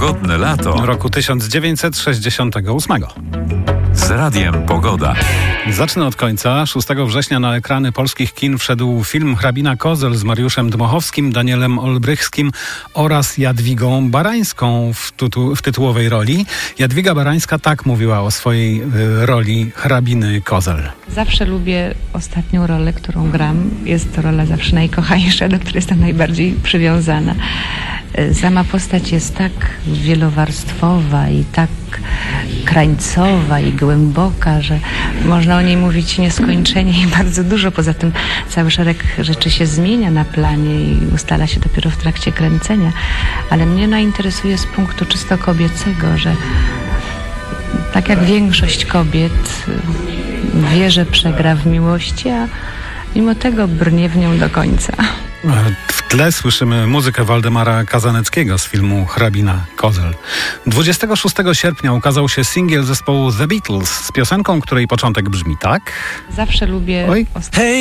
Pogodne lato roku 1968. z Radiem Pogoda. Zacznę od końca. 6 września na ekrany polskich kin wszedł film Hrabina Kozel z Mariuszem Dmochowskim, Danielem Olbrychskim oraz Jadwigą Barańską w tytułowej roli. Jadwiga Barańska tak mówiła o swojej roli hrabiny Kozel. Zawsze lubię ostatnią rolę, którą gram. Jest to rola zawsze najkochańsza, do której jestem najbardziej przywiązana. Sama postać jest tak wielowarstwowa i tak krańcowa i głęboka, że można o niej mówić nieskończenie i bardzo dużo. Poza tym cały szereg rzeczy się zmienia na planie i ustala się dopiero w trakcie kręcenia. Ale mnie interesuje z punktu czysto kobiecego, że tak jak większość kobiet wie, że przegra w miłości, a mimo tego brnie w nią do końca. W tle słyszymy muzykę Waldemara Kazaneckiego z filmu Hrabina Kozel. 26 sierpnia ukazał się singiel zespołu The Beatles z piosenką, której początek brzmi tak. Zawsze lubię... Oj. Hey